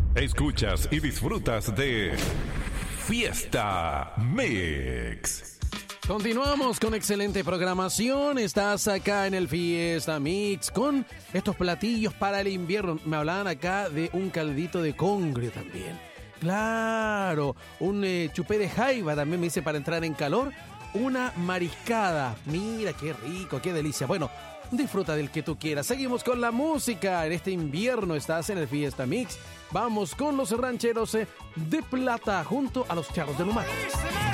Escuchas y disfrutas de Fiesta Mix. Continuamos con excelente programación. Estás acá en el Fiesta Mix con estos platillos para el invierno. Me hablaban acá de un caldito de congrio también. Claro, un chupé de jaiba también me dice para entrar en calor. Una mariscada. Mira, qué rico, qué delicia. Bueno, disfruta del que tú quieras. Seguimos con la música. En este invierno estás en el Fiesta Mix. Vamos con los rancheros de Plata junto a los Charros del Humano.